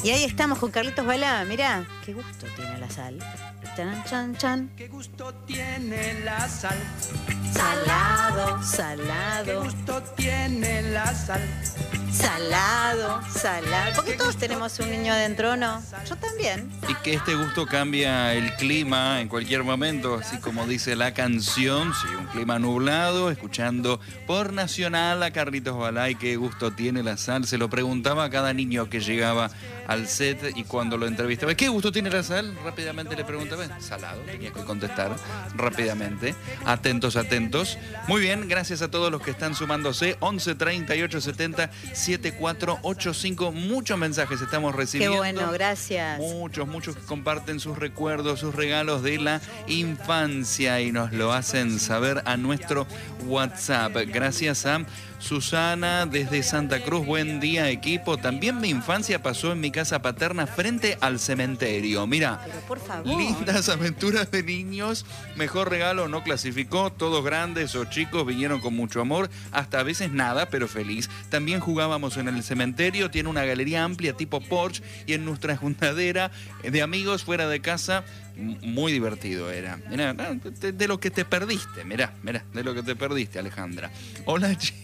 Y ahí estamos con Carlitos Balá. Mirá, qué gusto tiene la sal. Chan, chan, chan. Qué gusto tiene la sal. Salado, salado. Qué gusto tiene la sal. Salado, salado. Porque todos tenemos un niño adentro, ¿no? Yo también. Y que este gusto cambia el clima en cualquier momento, así como dice la canción. Sí, un clima nublado, escuchando por Nacional a Carlitos Balá. Y qué gusto tiene la sal. Se lo preguntaba a cada niño que llegaba al set y cuando lo entrevistaba. ¿Qué gusto tiene la sal? Rápidamente le preguntaba. Salado, tenía que contestar rápidamente. Atentos, atentos. Muy bien, gracias a todos los que están sumándose. 11 38 70 7485. Muchos mensajes estamos recibiendo. Qué bueno, gracias. Muchos que comparten sus recuerdos, sus regalos de la infancia y nos lo hacen saber a nuestro WhatsApp. Gracias a Susana desde Santa Cruz. Buen día, equipo. También mi infancia pasó en mi casa paterna frente al cementerio. Mira, pero por favor. Lindas aventuras de niños. Mejor regalo no clasificó. Todos grandes o chicos vinieron con mucho amor. Hasta a veces nada, pero feliz. También jugábamos en el cementerio. Tiene una galería amplia tipo Porsche. Y en nuestra juntadera de amigos fuera de casa, muy divertido era. Mirá, de lo que te perdiste. Mirá, de lo que te perdiste, Alejandra. Hola, chicos.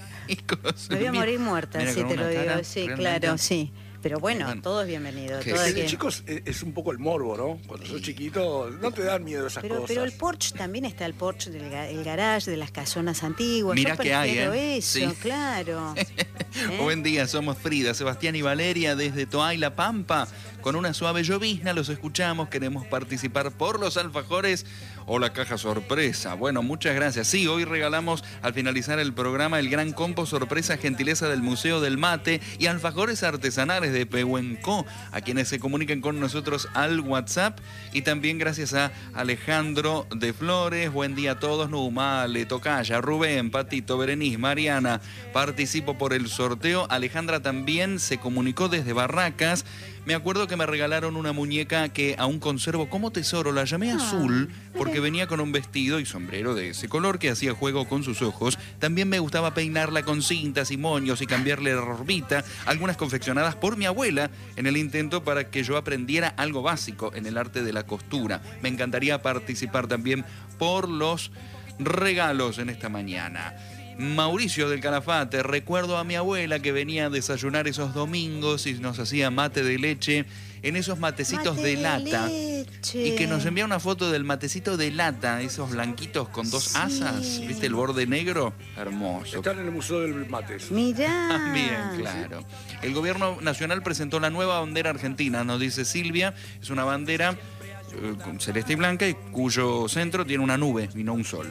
Me voy a morir muerta, Mira, sí, con te lo una digo. cara, Sí, realmente. claro, sí. Pero bueno, todo es bienvenido. ¿Qué? Todo Sí, hay De que... chicos es un poco el morbo, ¿no? Cuando sos chiquito no te dan miedo esas cosas. Pero el Porsche también está el Porsche del garage, de las casonas antiguas. Mirá Yo que hay, prefiero ¿eh? eso, Sí. claro. Buen día, somos Frida, Sebastián y Valeria desde Toay, La Pampa. Con una suave llovizna los escuchamos, queremos participar por los alfajores o la caja sorpresa. Bueno, muchas gracias. Sí, hoy regalamos al finalizar el programa el gran compo sorpresa gentileza del Museo del Mate y alfajores artesanales de Pehuenco, a quienes se comunican con nosotros al WhatsApp. Y también gracias a Alejandro de Flores. Buen día a todos. Numale, Tocaya, Rubén, Patito, Berenice, Mariana. Participo por el sorteo. Alejandra también se comunicó desde Barracas. Me acuerdo que me regalaron una muñeca que aún conservo como tesoro. La llamé Azul porque venía con un vestido y sombrero de ese color que hacía juego con sus ojos. También me gustaba peinarla con cintas y moños y cambiarle la orbita, algunas confeccionadas por mi abuela en el intento para que yo aprendiera algo básico en el arte de la costura. Me encantaría participar también por los regalos en esta mañana. Mauricio del Calafate, recuerdo a mi abuela que venía a desayunar esos domingos y nos hacía mate de leche en esos matecitos de lata. Leche. Y que nos envía una foto del matecito de lata, esos blanquitos con dos Sí. asas, ¿viste el borde negro? Hermoso. Están en el Museo del Mate. eso. Mirá. También, claro. El gobierno nacional presentó la nueva bandera argentina, nos dice Silvia. Es una bandera con celeste y blanca y cuyo centro tiene una nube y no un sol.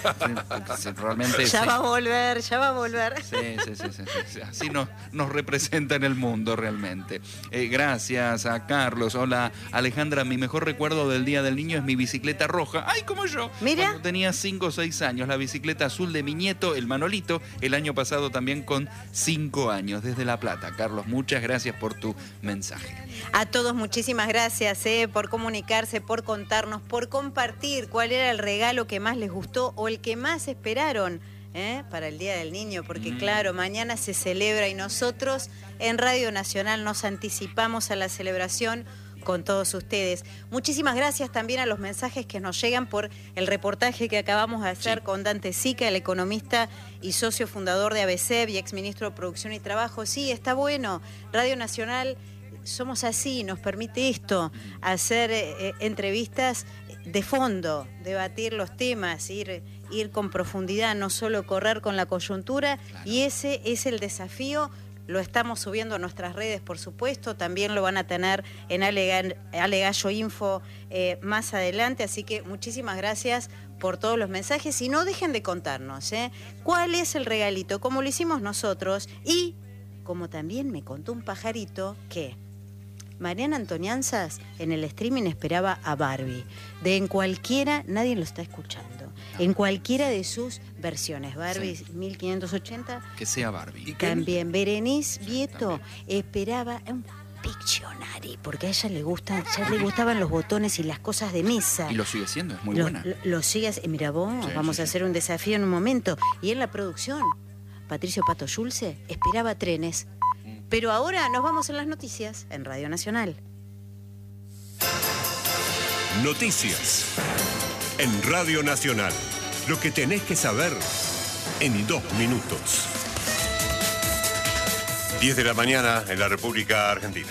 Sí, realmente Ya sí. va a volver, ya va a volver. Sí. Así nos representa en el mundo realmente. Gracias a Carlos. Hola, Alejandra. Mi mejor recuerdo del Día del Niño es mi bicicleta roja. ¡Ay, como yo! Mira. Cuando tenía 5 o 6 años. La bicicleta azul de mi nieto, el Manolito, el año pasado también con 5 años. Desde La Plata. Carlos, muchas gracias por tu mensaje. A todos muchísimas gracias por comunicarse, por contarnos, por compartir cuál era el regalo que más les gustó o el que más esperaron para el Día del Niño, porque claro, mañana se celebra y nosotros en Radio Nacional nos anticipamos a la celebración con todos ustedes. Muchísimas gracias también a los mensajes que nos llegan por el reportaje que acabamos de hacer con Dante Sica, el economista y socio fundador de ABCEP y exministro de Producción y Trabajo. Sí, está bueno. Radio Nacional, somos así, nos permite esto, hacer entrevistas de fondo, debatir los temas, ir con profundidad, no solo correr con la coyuntura, claro. Y ese es el desafío. Lo estamos subiendo a nuestras redes, por supuesto, también lo van a tener en Ale Gallo Info más adelante, así que muchísimas gracias por todos los mensajes y no dejen de contarnos cuál es el regalito, como lo hicimos nosotros y como también me contó un pajarito que Mariana Antonianzas en el streaming esperaba a Barbie, en cualquiera, nadie lo está escuchando, en cualquiera de sus versiones, Barbie 1580. Que sea Barbie. También Berenice Vieto esperaba un Pictionary, porque a ella le gustaban los botones y las cosas de mesa. Y lo sigue siendo, es muy buena. Lo sigue, mira vos, vamos a hacer un desafío en un momento. Y en la producción, Patricio Pato Schulze esperaba trenes. Pero ahora nos vamos en las noticias en Radio Nacional. Noticias en Radio Nacional. Lo que tenés que saber en 2 minutos. 10 de la mañana en la República Argentina.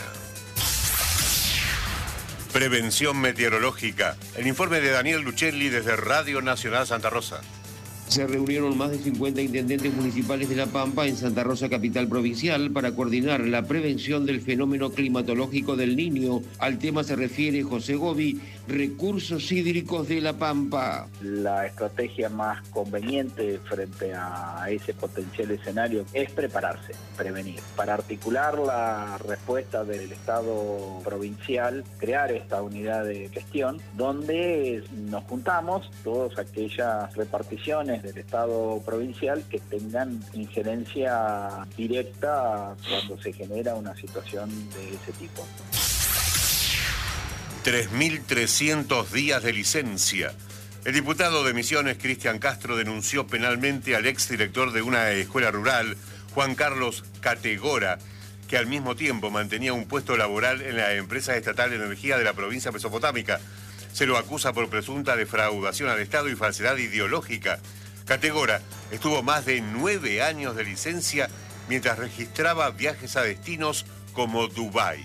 Prevención meteorológica. El informe de Daniel Luchelli desde Radio Nacional Santa Rosa. Se reunieron más de 50 intendentes municipales de La Pampa en Santa Rosa, capital provincial, para coordinar la prevención del fenómeno climatológico del Niño. Al tema se refiere José Gobi, recursos hídricos de La Pampa. La estrategia más conveniente frente a ese potencial escenario es prepararse, prevenir. Para articular la respuesta del Estado provincial, crear esta unidad de gestión donde nos juntamos todas aquellas reparticiones del Estado provincial que tengan injerencia directa cuando se genera una situación de ese tipo. 3.300 días de licencia. El diputado de Misiones, Cristian Castro, denunció penalmente al exdirector de una escuela rural, Juan Carlos Categora, que al mismo tiempo mantenía un puesto laboral en la empresa estatal de energía de la provincia mesopotámica. Se lo acusa por presunta defraudación al Estado y falsedad ideológica. Categora estuvo más de 9 años de licencia mientras registraba viajes a destinos como Dubái.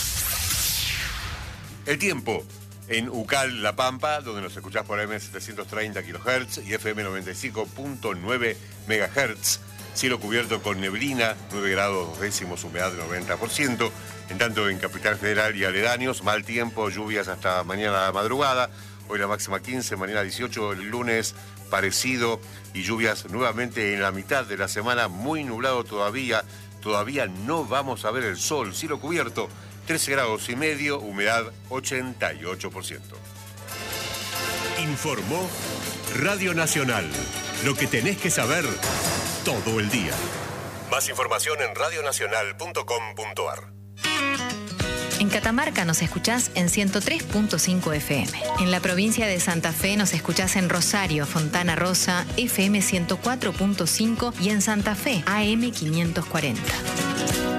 El tiempo en Ucal, La Pampa, donde nos escuchás por AM730 kHz y FM 95.9 MHz. Cielo cubierto con neblina, 9 grados décimos, humedad del 90%. En tanto en Capital Federal y aledaños, mal tiempo, lluvias hasta mañana a la madrugada. Hoy la máxima 15, mañana 18, el lunes parecido y lluvias nuevamente en la mitad de la semana, muy nublado todavía no vamos a ver el sol, cielo cubierto, 13 grados y medio, humedad 88%. Informó Radio Nacional, lo que tenés que saber todo el día. Más información en radionacional.com.ar. En Catamarca nos escuchás en 103.5 FM. En la provincia de Santa Fe nos escuchás en Rosario, Fontana Rosa, FM 104.5 y en Santa Fe, AM 540.